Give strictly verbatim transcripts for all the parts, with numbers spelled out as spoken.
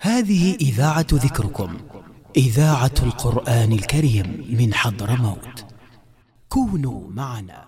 هذه إذاعة ذكركم، إذاعة القرآن الكريم من حضرموت. كونوا معنا.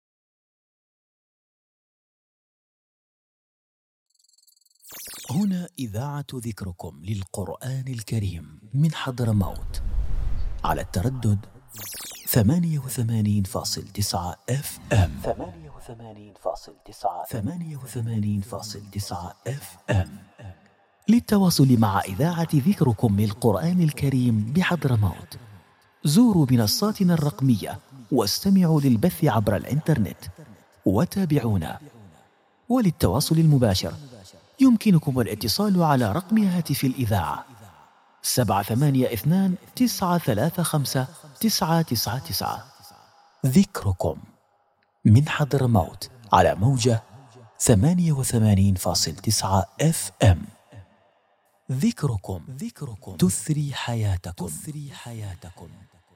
هنا إذاعة ذكركم للقرآن الكريم من حضرموت على التردد ثمانية وثمانين فاصل تسعة اف ام ثمانية وثمانين فاصل تسعة ثمانية وثمانين فاصل تسعة اف ام. للتواصل مع إذاعة ذكركم للقرآن الكريم بحضرموت زوروا منصاتنا الرقمية واستمعوا للبث عبر الإنترنت وتابعونا. وللتواصل المباشر يمكنكم الاتصال على رقم هاتف الإذاعة سبعة ثمانية اثنان تسعة ثلاثة خمسة تسعة تسعة تسعة. ذكركم من حضرموت على موجة ثمانية وثمانين فاصل تسعة اف ام. ذكركم ذكركم تثري حياتكم تثري حياتكم.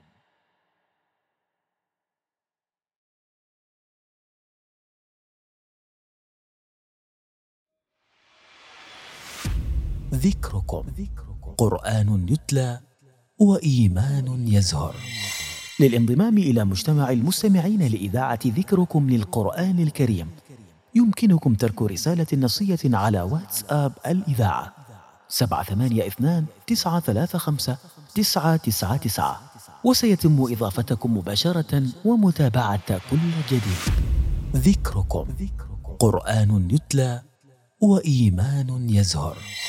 ذكركم قرآن يتلى وإيمان يزهر. للانضمام إلى مجتمع المستمعين لإذاعة ذكركم للقرآن الكريم يمكنكم ترك رسالة نصية على واتساب الإذاعة سبعة ثمانية اثنان تسعة ثلاثة خمسة تسعة تسعة تسعة، وسيتم إضافتكم مباشرة ومتابعة كل جديد. ذكركم قرآن يتلى وإيمان يزهر.